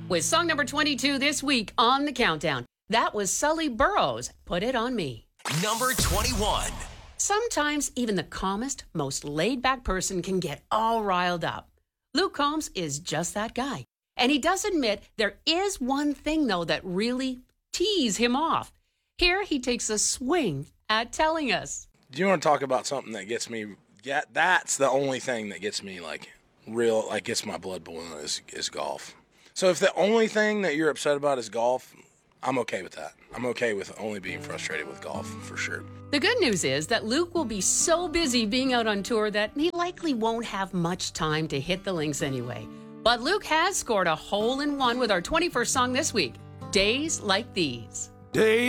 with song number 22 this week on the countdown. That was Sully Burrows, Put It On Me. Number 21. Sometimes even the calmest, most laid-back person can get all riled up. Luke Combs is just that guy. And he does admit there is one thing, though, that really tees him off. Here he takes a swing at telling us. Do you want to talk about something that gets me? Yeah, that's the only thing that gets me gets my blood boiling is golf. So if the only thing that you're upset about is golf, I'm okay with that. I'm okay with only being frustrated with golf, for sure. The good news is that Luke will be so busy being out on tour that he likely won't have much time to hit the links anyway. But Luke has scored a hole-in-one with our 21st song this week, Days Like These. Days